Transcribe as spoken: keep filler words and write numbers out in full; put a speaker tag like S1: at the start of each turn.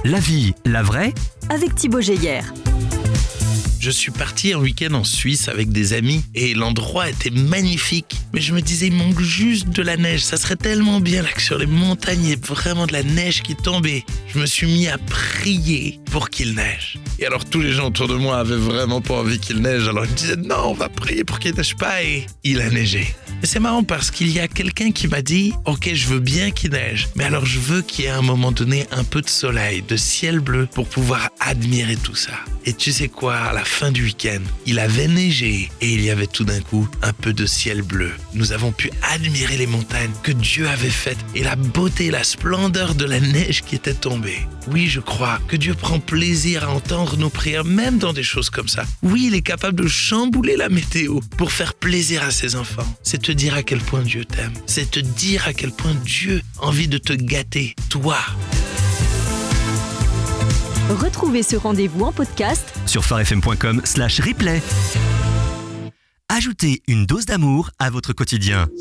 S1: La vie, la vraie,
S2: avec Thibaut Geyer.
S3: Je suis parti un week-end en Suisse avec des amis et l'endroit était magnifique. Mais je me disais, il manque juste de la neige. Ça serait tellement bien là que sur les montagnes, il y ait vraiment de la neige qui tombait. Je me suis mis à prier pour qu'il neige. Et alors tous les gens autour de moi avaient vraiment pas envie qu'il neige. Alors ils me disaient, non, on va prier pour qu'il neige pas. Et il a neigé. Et c'est marrant parce qu'il y a quelqu'un qui m'a dit, ok, je veux bien qu'il neige. Mais alors je veux qu'il y ait à un moment donné un peu de soleil, de ciel bleu pour pouvoir admirer tout ça. Et tu sais quoi, à la fin du week-end, il avait neigé et il y avait tout d'un coup un peu de ciel bleu. Nous avons pu admirer les montagnes que Dieu avait faites et la beauté, la splendeur de la neige qui était tombée. Oui, je crois que Dieu prend plaisir à entendre nos prières, même dans des choses comme ça. Oui, il est capable de chambouler la météo pour faire plaisir à ses enfants. C'est te dire à quel point Dieu t'aime. C'est te dire à quel point Dieu a envie de te gâter, toi.
S2: Retrouvez ce rendez-vous en podcast
S1: sur farfm point com slash replay. Ajoutez une dose d'amour à votre quotidien.